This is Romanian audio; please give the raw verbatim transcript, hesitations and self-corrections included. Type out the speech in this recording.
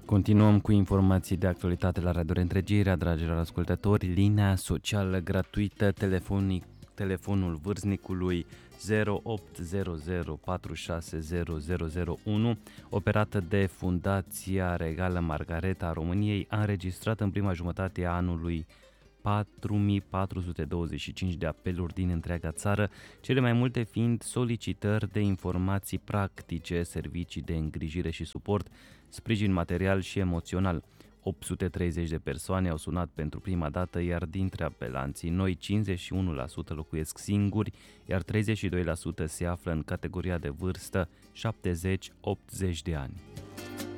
Continuăm cu informații de actualitate la Radio Reîntregirea, dragilor ascultători. Linia socială gratuită, telefonic, telefonul vârstnicului zero opt zero zero patru șase zero zero zero unu, operată de Fundația Regală Margareta a României, a înregistrat în prima jumătate a anului patru mii patru sute douăzeci și cinci de apeluri din întreaga țară, cele mai multe fiind solicitări de informații practice, servicii de îngrijire și suport, sprijin material și emoțional. opt sute treizeci de persoane au sunat pentru prima dată, iar dintre apelanții noi cincizeci și unu la sută locuiesc singuri, iar treizeci și doi la sută se află în categoria de vârstă șaptezeci optzeci de ani.